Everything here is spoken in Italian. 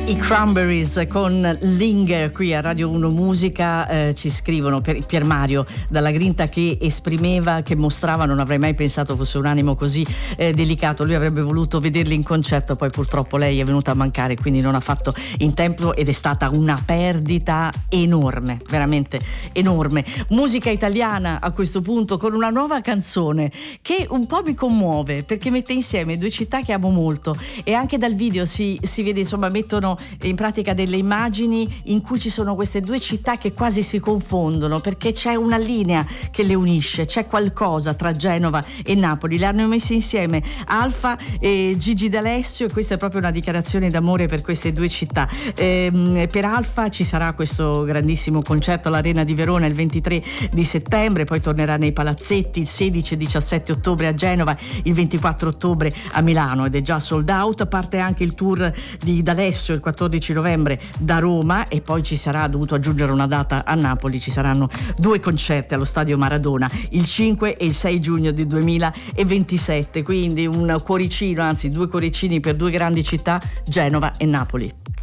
I Cranberries con Linger qui a Radio 1 Musica. Ci scrivono Pier Mario dalla Grinta che esprimeva, che mostrava, non avrei mai pensato fosse un animo così delicato. Lui avrebbe voluto vederli in concerto, poi purtroppo lei è venuta a mancare, quindi non ha fatto in tempo ed è stata una perdita enorme, veramente enorme. Musica italiana a questo punto con una nuova canzone che un po' mi commuove perché mette insieme due città che amo molto, e anche dal video si vede, insomma, mettono in pratica delle immagini in cui ci sono queste due città che quasi si confondono perché c'è una linea che le unisce, c'è qualcosa tra Genova e Napoli. Le hanno messe insieme Alfa e Gigi D'Alessio, e questa è proprio una dichiarazione d'amore per queste due città. Per Alfa ci sarà questo grandissimo concerto all'Arena di Verona il 23 di settembre, poi tornerà nei palazzetti il 16 e 17 ottobre a Genova, il 24 ottobre a Milano, ed è già sold out. Parte anche il tour di D'Alessio il 14 novembre da Roma, e poi ci sarà, dovuto aggiungere una data a Napoli, ci saranno due concerti allo Stadio Maradona il 5 e il 6 giugno del 2027, quindi un cuoricino, anzi due cuoricini per due grandi città, Genova e Napoli.